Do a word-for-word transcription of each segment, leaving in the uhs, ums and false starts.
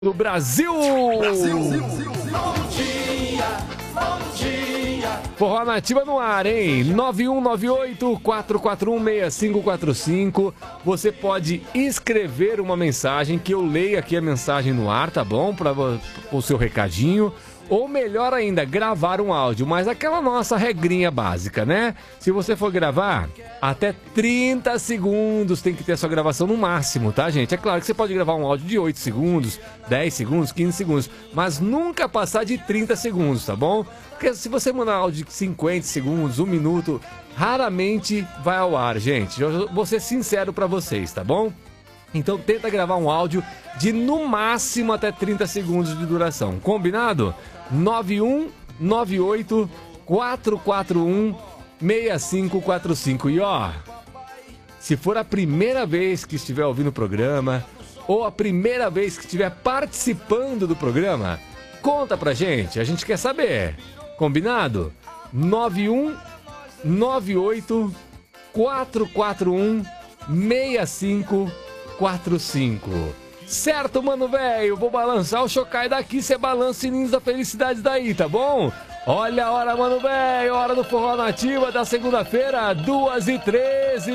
No Brasil! Brasil! Bom dia, bom dia. Forró Nativa no ar, hein? nove um nove oito, quatro quatro um, seis cinco quatro cinco. Você pode escrever uma mensagem que eu leio aqui a mensagem no ar, tá bom? Para o seu recadinho. Ou melhor ainda, gravar um áudio, mas aquela nossa regrinha básica, né? Se você for gravar, até trinta segundos tem que ter a sua gravação no máximo, tá, gente? É claro que você pode gravar um áudio de oito segundos, dez segundos, quinze segundos, mas nunca passar de trinta segundos, tá bom? Porque se você mandar áudio de cinquenta segundos, um minuto, raramente vai ao ar, gente. Eu vou ser sincero pra vocês, tá bom? Então tenta gravar um áudio de no máximo até trinta segundos de duração. Combinado? nove um nove oito, quatro quatro um, seis cinco quatro cinco. E ó, se for a primeira vez que estiver ouvindo o programa ou a primeira vez que estiver participando do programa, conta pra gente, a gente quer saber. Combinado? nove um nove oito, quatro quatro um, seis cinco quatro cinco. Certo, mano, velho? Vou balançar o chocai daqui, você balança o sininho da felicidade daí, tá bom? Olha a hora, mano, velho, hora do Forró Nativa da segunda-feira, duas e treze.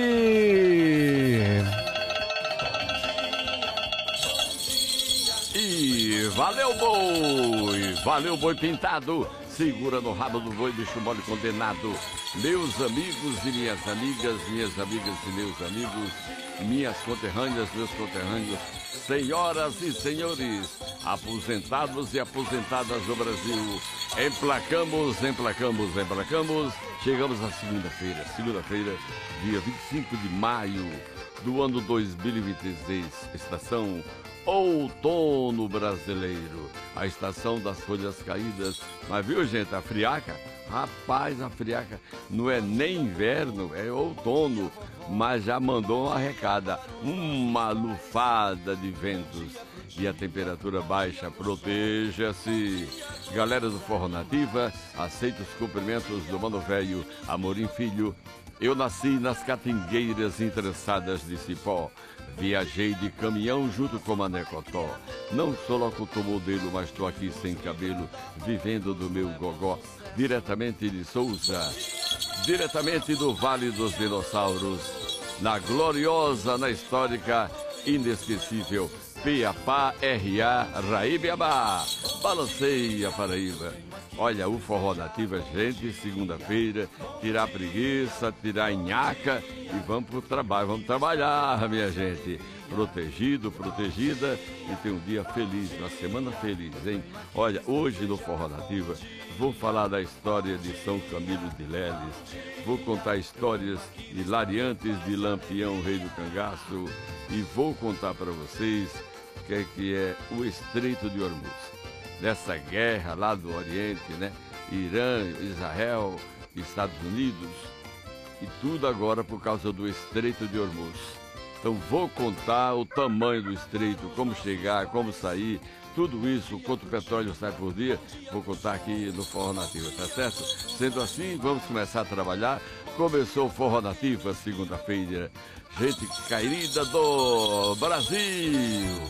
E valeu, boi! Valeu, boi pintado! Segura no rabo do boi, bicho mole condenado. Meus amigos e minhas amigas, minhas amigas e meus amigos, minhas conterrâneas, meus conterrâneos, senhoras e senhores, aposentados e aposentadas do Brasil, emplacamos, emplacamos, emplacamos, chegamos à segunda-feira, segunda-feira, dia vinte e cinco de maio do ano dois mil e vinte e seis, estação outono brasileiro, a estação das folhas caídas. Mas viu, gente, a friaca? Rapaz, a friaca não é nem inverno, é outono, mas já mandou uma recada, uma lufada de ventos e a temperatura baixa. Proteja-se. Galera do Forró Nativa, aceita os cumprimentos do Mano Velho Amorim Filho. Eu nasci nas catingueiras interessadas de Cipó. Viajei de caminhão junto com Mané Cotó. Não sou locutor modelo, mas estou aqui sem cabelo, vivendo do meu gogó. Diretamente de Souza, diretamente do Vale dos Dinossauros, na gloriosa, na histórica, inesquecível Piapá, R A, Raíbiabá. Balanceia, Paraíba. Olha, o Forró Nativa, gente, segunda-feira, tirar a preguiça, tirar a nhaca e vamos pro trabalho, vamos trabalhar, minha gente. Protegido, protegida e tem um dia feliz, uma semana feliz, hein? Olha, hoje no Forró Nativa vou falar da história de São Camilo de Leles, vou contar histórias hilariantes de Lampião, rei do cangaço, e vou contar para vocês o que é, que é o Estreito de Hormuz. Dessa guerra lá do Oriente, né? Irã, Israel, Estados Unidos, e tudo agora por causa do Estreito de Hormuz. Então vou contar o tamanho do estreito, como chegar, como sair, tudo isso, quanto petróleo sai por dia, vou contar aqui no Forró Nativa, tá certo? Sendo assim, vamos começar a trabalhar. Começou o Forró Nativa, segunda-feira. Gente querida do Brasil!